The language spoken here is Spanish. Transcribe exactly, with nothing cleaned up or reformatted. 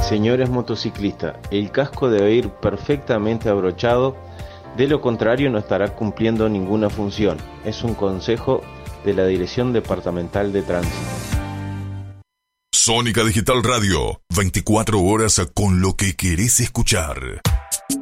Señores motociclistas, el casco debe ir perfectamente abrochado, de lo contrario no estará cumpliendo ninguna función. Es un consejo de la Dirección Departamental de Tránsito. Sónica Digital Radio, veinticuatro horas con lo que querés escuchar.